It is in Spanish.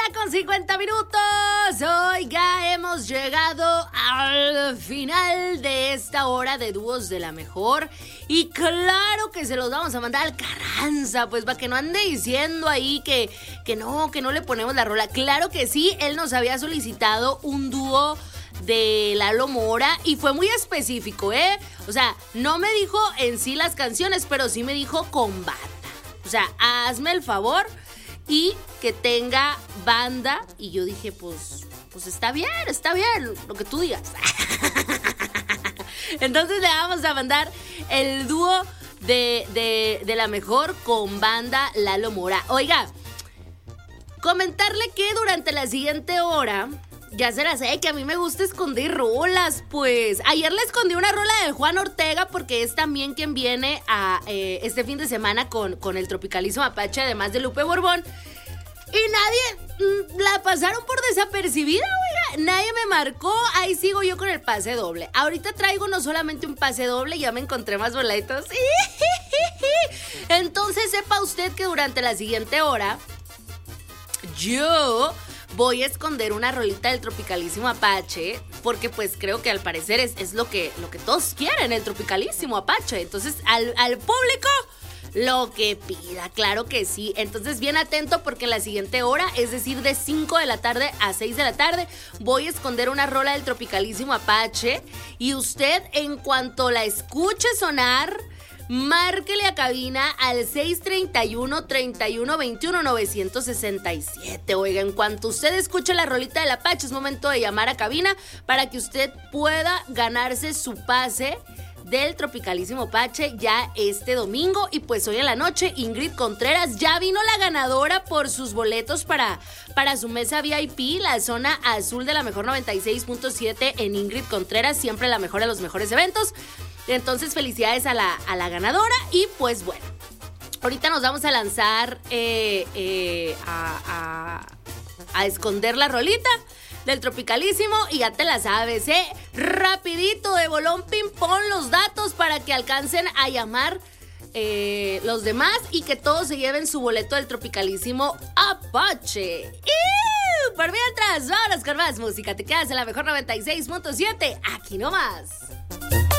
con 50 minutos. Oiga, hemos llegado al final de esta hora de dúos de la mejor. Y claro que se los vamos a mandar al Carranza, pues para que no ande diciendo ahí que no le ponemos la rola. Claro que sí, él nos había solicitado un dúo de Lalo Mora y fue muy específico, O sea, no me dijo en sí las canciones, pero sí me dijo con banda. O sea, hazme el favor y que tenga banda. Y yo dije, pues está bien, lo que tú digas. Entonces le vamos a mandar el dúo de la mejor con banda Lalo Mora. Oiga, comentarle que durante la siguiente hora, ya se la sé, que a mí me gusta esconder rolas, pues. Ayer le escondí una rola de Juan Ortega porque es también quien viene a este fin de semana con el Tropicalismo Apache, además de Lupe Borbón. Y nadie la pasaron por desapercibida, oiga. Nadie me marcó, ahí sigo yo con el pase doble. Ahorita traigo no solamente un pase doble, ya me encontré más boletos. Entonces sepa usted que durante la siguiente hora yo voy a esconder una rolita del Tropicalísimo Apache, porque pues creo que al parecer es lo que todos quieren, el Tropicalísimo Apache. Entonces al público lo que pida, claro que sí. Entonces bien atento porque en la siguiente hora, es decir de 5 de la tarde a 6 de la tarde, voy a esconder una rola del Tropicalísimo Apache. Y usted, en cuanto la escuche sonar, márquele a cabina al 631-3121-967. Oiga, en cuanto usted escuche la rolita del Apache, es momento de llamar a cabina para que usted pueda ganarse su pase del Tropicalísimo Apache ya este domingo. Y pues hoy en la noche Ingrid Contreras ya vino la ganadora por sus boletos para su mesa VIP, la zona azul de la mejor 96.7 en Ingrid Contreras, siempre la mejor de los mejores eventos. Entonces felicidades a la ganadora. Y pues bueno, ahorita nos vamos a lanzar a esconder la rolita del Tropicalísimo. Y ya te la sabes, rapidito, de bolón ping-pong los datos para que alcancen a llamar los demás y que todos se lleven su boleto del Tropicalísimo Apache. Y por mientras, vámonos con más música. Te quedas en la mejor 96.7, aquí nomás.